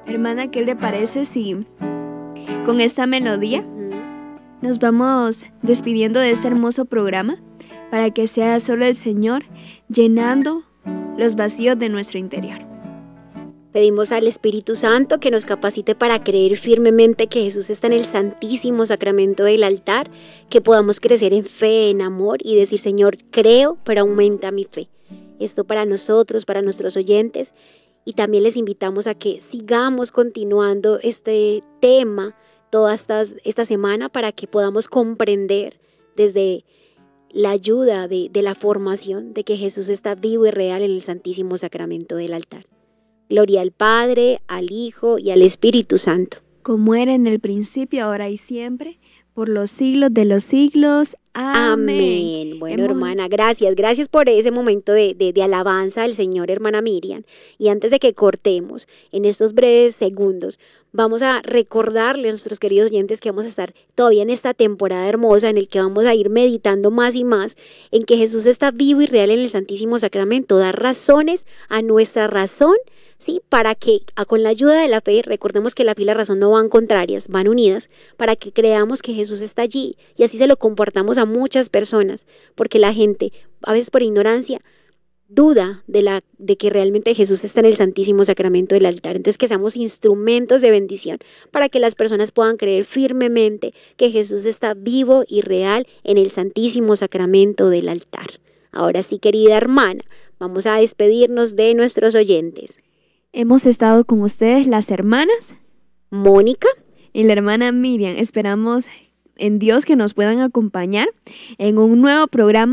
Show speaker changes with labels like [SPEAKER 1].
[SPEAKER 1] Hermana, ¿qué le parece si con esta melodía nos vamos despidiendo de este hermoso programa para que sea solo el Señor llenando los vacíos de nuestro interior?
[SPEAKER 2] Pedimos al Espíritu Santo que nos capacite para creer firmemente que Jesús está en el santísimo sacramento del altar, que podamos crecer en fe, en amor y decir: Señor, creo, pero aumenta mi fe. Esto para nosotros, para nuestros oyentes, y también les invitamos a que sigamos continuando este tema toda esta semana para que podamos comprender desde la ayuda de la formación de que Jesús está vivo y real en el santísimo sacramento del altar. Gloria al Padre, al Hijo y al Espíritu Santo.
[SPEAKER 1] Como era en el principio, ahora y siempre, por los siglos de los siglos. Amén.
[SPEAKER 2] Bueno, hermana, gracias por ese momento de alabanza al Señor, hermana Miriam. Y antes de que cortemos, en estos breves segundos, vamos a recordarle a nuestros queridos oyentes que vamos a estar todavía en esta temporada hermosa en el que vamos a ir meditando más y más en que Jesús está vivo y real en el Santísimo Sacramento, dar razones a nuestra razón, ¿sí? Para que con la ayuda de la fe, recordemos que la fe y la razón no van contrarias, van unidas, para que creamos que Jesús está allí y así se lo comportamos a muchas personas, porque la gente, a veces por ignorancia, duda de que realmente Jesús está en el Santísimo Sacramento del altar. Entonces, que seamos instrumentos de bendición para que las personas puedan creer firmemente que Jesús está vivo y real en el Santísimo Sacramento del altar. Ahora sí, querida hermana, vamos a despedirnos de nuestros oyentes.
[SPEAKER 1] Hemos estado con ustedes las hermanas
[SPEAKER 2] Mónica
[SPEAKER 1] y la hermana Miriam. Esperamos en Dios que nos puedan acompañar en un nuevo programa